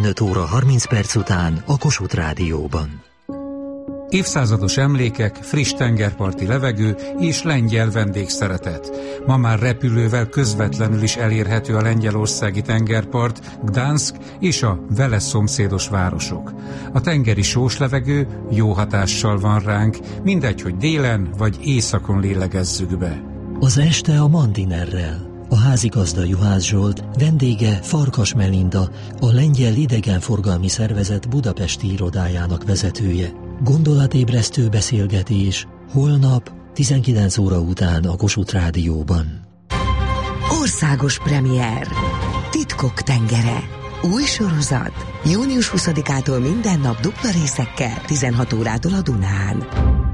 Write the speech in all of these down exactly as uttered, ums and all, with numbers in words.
tizenöt óra harminc perc után a Kossuth Rádióban. Évszázados emlékek, friss tengerparti levegő és lengyel vendégszeretet. Ma már repülővel közvetlenül is elérhető a lengyelországi tengerpart, Gdansk és a vele szomszédos városok. A tengeri sós levegő jó hatással van ránk, mindegy, hogy délen vagy északon lélegezzük be. Az este a Mandinerrel. A házigazda Juhász Zsolt, vendége Farkas Melinda, a Lengyel Idegenforgalmi Szervezet budapesti irodájának vezetője. Gondolatébresztő beszélgetés holnap tizenkilenc óra után a Kossuth Rádióban. Országos premier. Titkok tengere. Új sorozat. június huszadikától minden nap dupla részekkel, tizenhat órától a Dunán.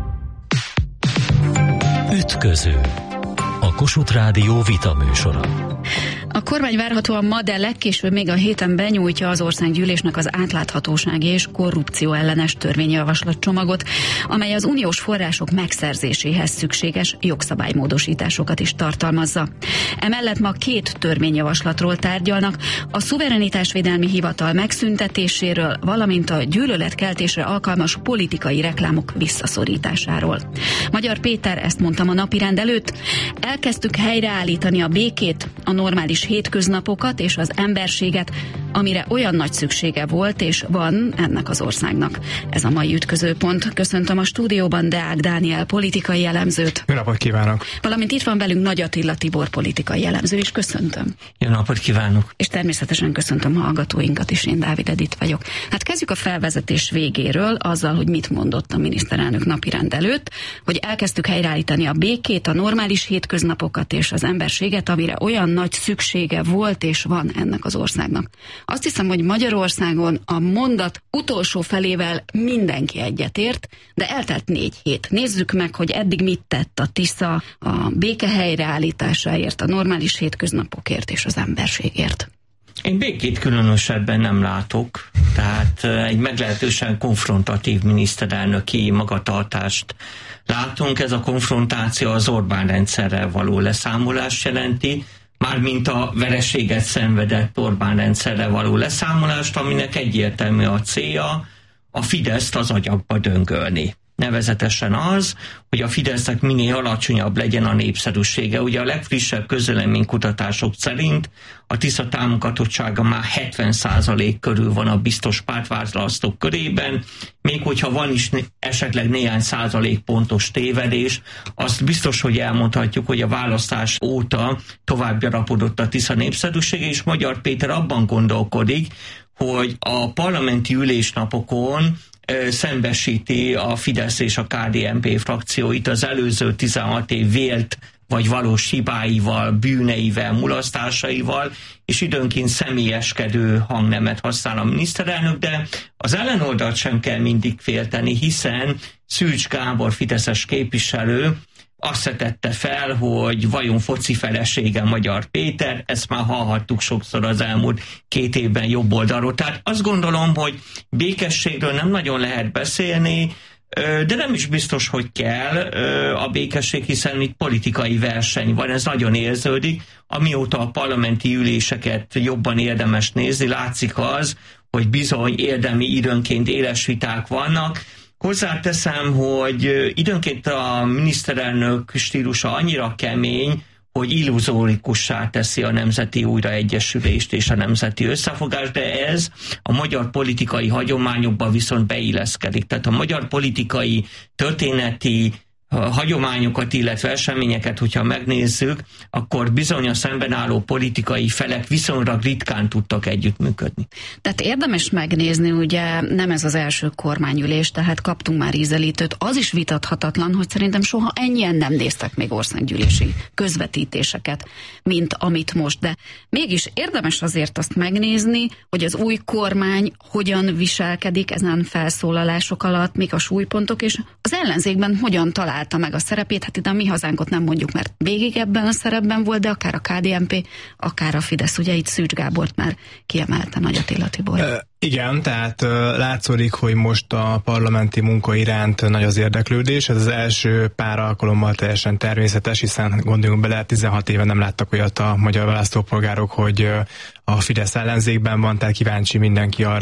Ütköző. A Kossuth Rádió vitaműsora. A kormány várhatóan ma, de legkésőbb még a héten benyújtja az országgyűlésnek az átláthatósági és korrupció ellenes törvényjavaslatcsomagot, amely az uniós források megszerzéséhez szükséges jogszabálymódosításokat is tartalmazza. Emellett ma két törvényjavaslatról tárgyalnak, a szuverenitásvédelmi hivatal megszüntetéséről, valamint a gyűlöletkeltésre alkalmas politikai reklámok visszaszorításáról. Magyar Péter ezt mondta a napirend előtt: elkezdtük helyreállítani a békét, a normális hétköznapokat és az emberséget, amire olyan nagy szüksége volt és van ennek az országnak. Ez a mai ütközőpont. Köszöntöm a stúdióban Deák Dániel politikai elemzőt. Jó napot kívánok! Valamint itt van velünk Nagy Attila Tibor politikai elemző is. Köszöntöm. Jó napot kívánok! És természetesen köszöntöm hallgatóinkat is, én Dávid Edith vagyok. Hát kezdjük a felvezetés végéről, azzal, hogy mit mondott a miniszterelnök napirend előtt, hogy elkezdtük helyreállítani a békét, a normális hétköznapokat és az emberséget, amire olyan nagy szüksége volt és van ennek az országnak. Azt hiszem, hogy Magyarországon a mondat utolsó felével mindenki egyetért, de eltelt négy hét. Nézzük meg, hogy eddig mit tett a Tisza a béke helyreállításáért, a normális hétköznapokért és az emberségért. Én békét különösebben nem látok, tehát egy meglehetősen konfrontatív miniszterelnöki magatartást látunk. Ez a konfrontáció az Orbán rendszerrel való leszámolást jelenti, mármint a vereséget szenvedett Orbán rendszerre való leszámolást, aminek egyértelmű a célja, a Fideszt az agyakba döngölni. Nevezetesen az, hogy a Fidesznek minél alacsonyabb legyen a népszerűsége. Ugye a legfrissebb közvéleménykutatások szerint a Tisza támogatottsága már hetven százalék körül van a biztos pártválasztók körében, még hogyha van is esetleg néhány százalék pontos tévedés, azt biztos, hogy elmondhatjuk, hogy a választás óta tovább gyarapodott a Tisza népszerűsége, és Magyar Péter abban gondolkodik, hogy a parlamenti ülésnapokon szembesíti a Fidesz és a ká dé en pé frakcióit az előző tizenhat év vélt vagy valós hibáival, bűneivel, mulasztásaival, és időnként személyeskedő hangnemet használ a miniszterelnök, de az ellenoldalt sem kell mindig félteni, hiszen Szűcs Gábor fideszes képviselő azt vetette fel, hogy vajon foci felesége Magyar Péter, ezt már hallhattuk sokszor az elmúlt két évben jobb oldalról. Tehát azt gondolom, hogy békességről nem nagyon lehet beszélni, de nem is biztos, hogy kell a békesség, hiszen itt politikai verseny van, ez nagyon érződik. Amióta a parlamenti üléseket jobban érdemes nézni, látszik az, hogy bizony érdemi időnként éles viták vannak. Hozzáteszem, hogy időnként a miniszterelnök stílusa annyira kemény, hogy illuzórikussá teszi a nemzeti újraegyesülést és a nemzeti összefogást, de ez a magyar politikai hagyományokba viszont beilleszkedik. Tehát a magyar politikai történeti hagyományokat, illetve eseményeket, hogyha megnézzük, akkor bizony a szemben álló politikai felek viszonylag ritkán tudtak együttműködni. Tehát érdemes megnézni, ugye nem ez az első kormányülés, tehát kaptunk már ízelítőt. Az is vitathatatlan, hogy szerintem soha ennyien nem néztek még országgyűlési közvetítéseket, mint amit most, de mégis érdemes azért azt megnézni, hogy az új kormány hogyan viselkedik ezen felszólalások alatt, mik a súlypontok, és az ellenzékben hogyan talál meg a szerepét. Hát itt a Mi Hazánkot nem mondjuk, mert végig ebben a szerepben volt, de akár a ká dé en pé, akár a Fidesz. Ugye itt Szűcs Gábort már kiemelte Nagy Attila Tibor. Uh, igen, tehát uh, látszódik, hogy most a parlamenti munka iránt nagy az érdeklődés. Ez az első pár alkalommal teljesen természetes, hiszen gondoljunk bele, tizenhat éve nem láttak olyat a magyar választópolgárok, hogy uh, a Fidesz ellenzékben van, tehát kíváncsi mindenki arra,